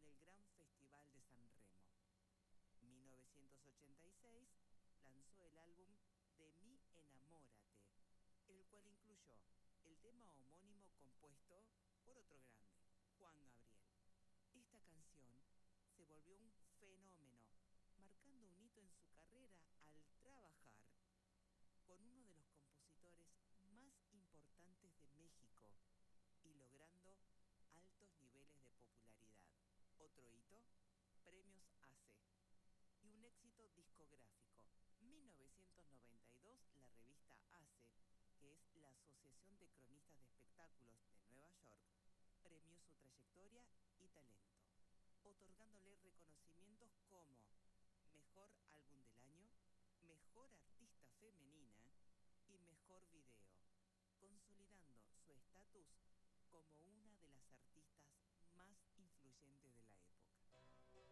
el Gran Festival de San Remo. 1986 lanzó el álbum De mí enamórate, el cual incluyó el tema homónimo compuesto por otro grande, Juan Gabriel. Esta canción se volvió un fenómeno, marcando un hito en su carrera al trabajar con uno de los compositores más importantes de México y logrando altos niveles de popularidad. Otro hito, premios ACE y un éxito discográfico. 1992, la revista ACE, que es la Asociación de Cronistas de Espectáculos de Nueva York, premió su trayectoria y talento, otorgándole reconocimientos como